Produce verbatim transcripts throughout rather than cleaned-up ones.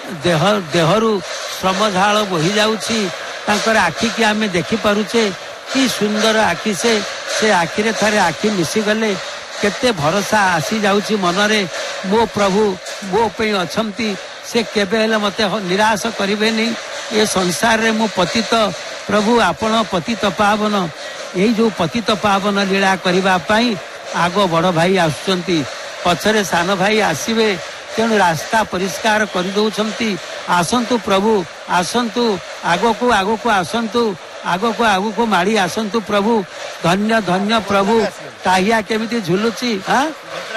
देह देहरु श्रमझाल बोही जाउछि तांकर आखि की आमे देखि पारुचे कि सुंदर आखि से से आखिरे थरे आखि मिसी गले केते भरोसा आसी जाउछि मनरे मो प्रभु मो पे अछंती से केबे हेले मते निराश करिवे नहीं ये संसार रे मो पतित प्रभु आपण पतित पावन यही जो पतित पावन लीला करबा पई आगो बड़ भाई आसुचंती पछरे सान भाई आसीबे तेणु रास्ता परिष्कार कर दउछंती आसंतु प्रभु आसंतु आगो को आगो को आसंतु आगो को आगो को माड़ी आसंतु प्रभु धन्य धन्य प्रभु ताहिया केमिति झुलुची हां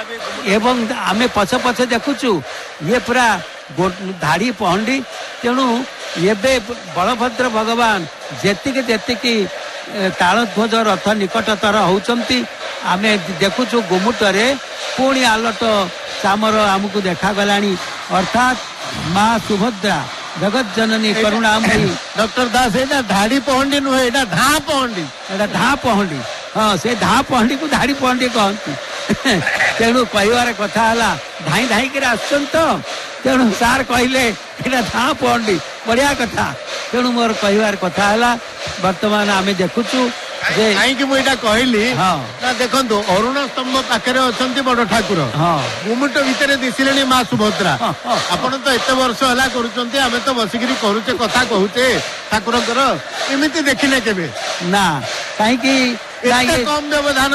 एवं आमे पछ पछ देखुचु ये पूरा धाड़ी पहंडी तेणु एबे बलभद्र भगवान जेतिके जेतिके तालध्वज रथ निकटतर होउचंती आमे देखुचु गुमुटरे पुणी आलट चामर आमको देखा गलानी अर्थात माँ सुभद्रा जगत जननी करुणामयी डॉक्टर दास एटा धाड़ी पहंडी नुहे एटा धा पहंडी एटा धा पहंडी हाँ से धा पहंडी को धाड़ी पहंडी कहती तेणु कहवार कथा हला धाई धाई के आसुचन तो तेणु सार कहले एटा धा पहंडी बढ़िया कथा तेणु मोर कहवार कथा हला वर्तमान आमे देखुचु कहीं मुझे कहली ना देखो अरुण स्तंभ पाखे अच्छा बड़ ठाकुर गुमुट भितर दिशिले माँ सुभद्रा आपण तो एत वर्ष है करें तो बसिक करुचे कथा कहूचे ठाकुर एमती देखने के ना कहीं कम व्यवधान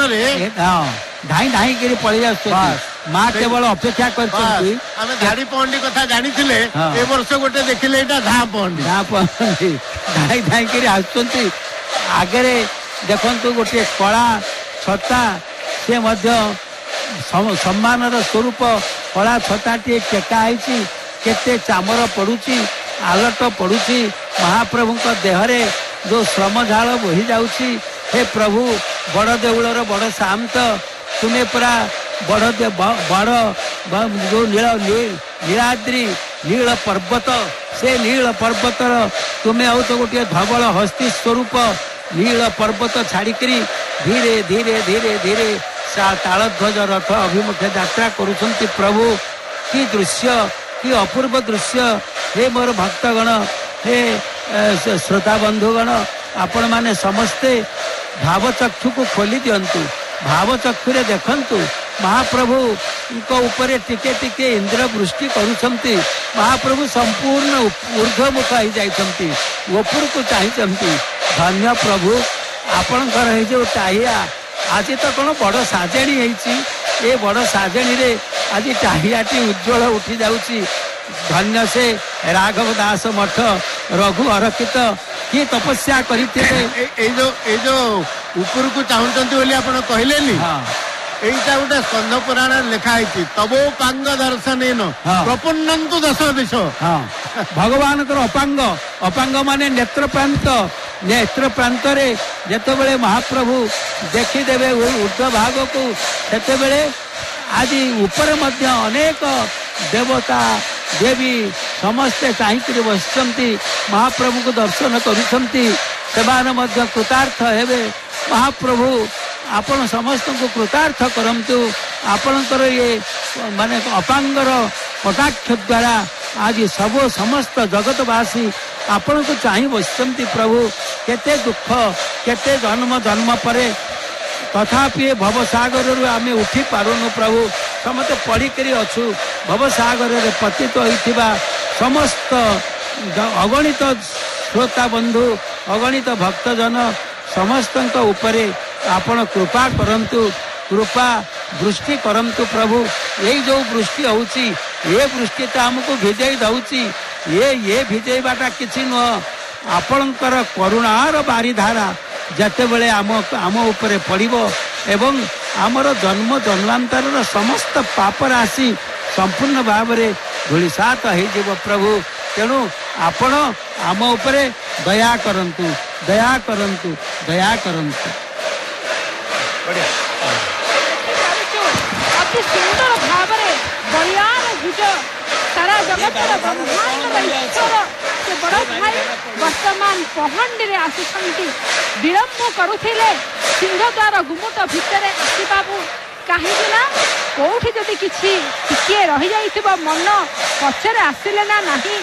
धाई धाई कर पलि माँ केवल अपेक्षा कर धाड़ी पहंडी कथा जानी ए वर्ष गोटे देखिले धा पहंडी धा पहंडी धाई धाई कर आसुचंती आगे देखंतु गोटे कला छता से मध्य सम्मान स्वरूप कला छता टे टेका आईची केते चामर पड़ुची आलट पड़ुची महाप्रभु का देहरे जो श्रमझाल बोही जाउची हे प्रभु बड़ देउलर बड़ शांत तुम्हें पूरा बड़ बड़ जो नील नीलाद्री नील पर्वत से नील पर्वतर तुम्हें आउ तो गोटे धवल हस्ती स्वरूप नील पर्वत छाड़िकी धीरे धीरे धीरे धीरे तालध्वज रथ अभिमुखे यात्रा करुछंती प्रभु कि दृश्य कि अपूर्व दृश्य हे मोर भक्तगण हे श्रोता बंधुगण आपण माने समस्ते भावचक्षु को खोली दियंतु भावचक्षुरे देखंतु महाप्रभु को ऊपर टिके टिके इंद्र वृष्टि करुछंती महाप्रभु संपूर्ण ऊर्ध्वमुख हो जाइछंती ऊपर को चाहिछंती धन्य प्रभु आपणकर हे जो टाहिया आज तो कौन बड़ साजेणी है ये बड़ साजेणी रे आज टाहियाटी उज्ज्वल उठी जाउची धन्य से राघव दास मठ रघु अरक्षित कि तपस्या करते जो ए जो ऊपर को चाहते बोली आप कहले এইটা গোটে স্কন্ধ পুরাণ লেখা হয়েছে তবো পাঙ্গ দর্শন প্রপন্নন্তু দশ দিশ ভগবান অপাঙ্গ অপাঙ্গ মানে নেত্র প্রান্ত নেত্র প্রান্তরে যেতবে মহাপ্রভু ଦେଖିଦେବେ ঊর্ধ্ব ভাগକୁ ସେତେବେଳେ ଆଜି ଉପରେ ମଧ୍ୟ ଅନେକ ଦେବତା ଦେବୀ ସମସ୍ତେ ଚାହିଁକିରି ବସିଛନ୍ତି ମହାପ୍ରଭୁଙ୍କୁ ଦର୍ଶନ କରୁଛନ୍ତି ସେମାନେ ମଧ୍ୟ କୃତାର୍ଥ ହେବେ ମହାପ୍ରଭୁ आपण समस्त को कृतार्थ करंतु आपणकर ये माने अपांगर कटाक्ष द्वारा आज सब समस्त जगतवासी आपण को चाहि बसंती प्रभु केते दुख केते जन्म जन्म परे तथापि भवसागर रु आमे उठी पारुनु प्रभु समते पड़ी करी अछु भवसागर रे पतित होइथिबा समस्त अगणित श्रोता बंधु अगणित भक्तजन समस्त उपरे आपण कृपा करंतु कृपा वृष्टि करंतु प्रभु यही जो वृष्टि होउची ये वृष्टि तो हमको भिजई दउची ये ये भिजईबाटा किछि न आपणकर करुणार बारिधारा जते बेले आम आम उपरे पड़िबो एवं आमर जन्म जन्मांतर समस्त पाप राशि संपूर्ण भाव रे धूलिसात हो जीव प्रभु तेणु आपण आम उपरे दया करंतु दया करंतु दया करंतु अति सुंदर भाव बलियान भुज सारा जगत ब्रह्मांड ईश्वर से बड़ भाई वर्तमान पहंडी रे आसुछंती विलंब करुथिले सिंहद्वार गुमुट भितर आसीबाबू कहीं ना कोठी जदि किछि टिके रही जाइथिबो मन पछरे आसिले ना नाही।